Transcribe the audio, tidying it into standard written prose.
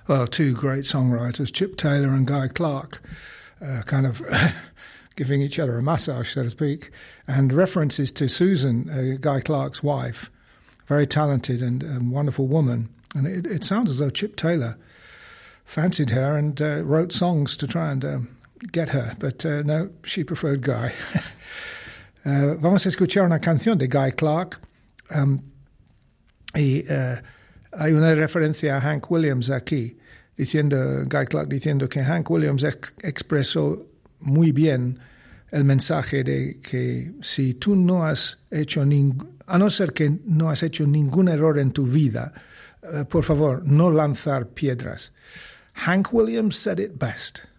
well, two great songwriters, Chip Taylor and Guy Clark, kind of giving each other a massage, so to speak, and references to Susan, Guy Clark's wife, very talented and wonderful woman. And it sounds as though Chip Taylor fancied her and wrote songs to try and get her, but no, she preferred Guy. Vamos a escuchar una canción de Guy Clark. Hay una referencia a Hank Williams aquí, Guy Clark diciendo que Hank Williams expresó muy bien el mensaje de que si tú no has hecho a no ser que no has hecho ningún error en tu vida, por favor, no lanzar piedras. Hank Williams said it best.